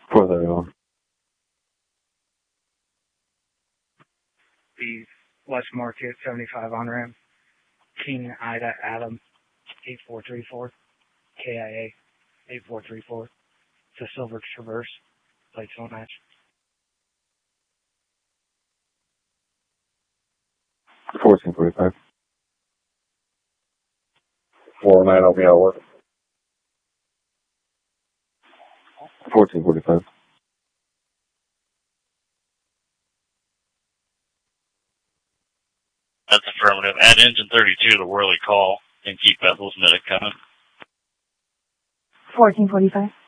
431. The West Market 75 on ramp. King Ida Adam 8434. KIA 8434. It's a Silver Traverse. Plates don't match. 1445. 409, I'll be out with. 1445. That's affirmative. Add engine 32 to Whirly call and keep Bethel's medic coming. 1445.